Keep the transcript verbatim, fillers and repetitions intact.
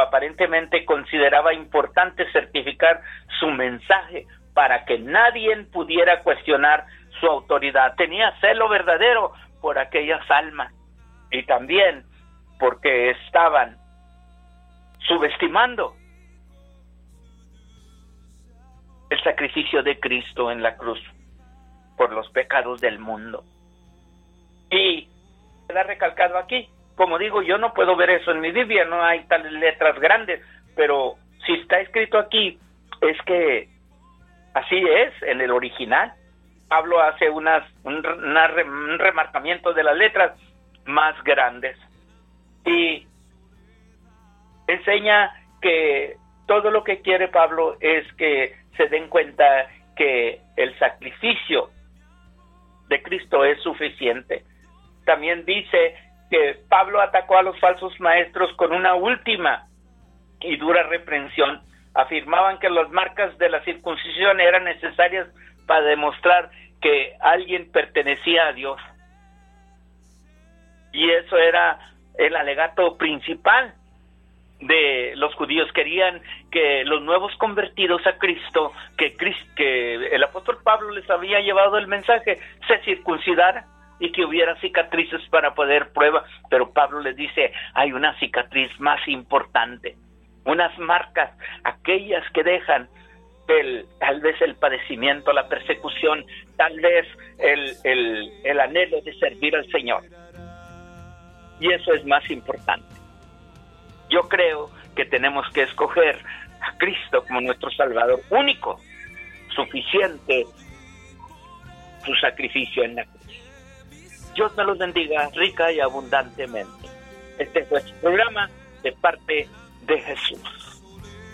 aparentemente consideraba importante certificar su mensaje para que nadie pudiera cuestionar su autoridad. Tenía celo verdadero por aquellas almas y también porque estaban subestimando el sacrificio de Cristo en la cruz por los pecados del mundo. Y queda recalcado aquí, como digo, yo no puedo ver eso en mi Biblia, no hay tales letras grandes, pero si está escrito aquí, es que así es en el original. Pablo hace unas, un, una, un remarcamiento de las letras más grandes y enseña que todo lo que quiere Pablo es que se den cuenta que el sacrificio de Cristo es suficiente. También dice que Pablo atacó a los falsos maestros con una última y dura reprensión. Afirmaban que las marcas de la circuncisión eran necesarias para demostrar que alguien pertenecía a Dios. Y eso era el alegato principal de los judíos. Querían que los nuevos convertidos a Cristo, que, Cristo, que el apóstol Pablo les había llevado el mensaje, se circuncidaran y que hubiera cicatrices para poder prueba. Pero Pablo les dice, hay una cicatriz más importante, unas marcas, aquellas que dejan el, tal vez el padecimiento, la persecución, tal vez el, el, el anhelo de servir al Señor. Y eso es más importante. Yo creo que tenemos que escoger a Cristo como nuestro Salvador único, suficiente su sacrificio en la cruz. Dios me los bendiga rica y abundantemente. Este fue su programa de parte de Jesús.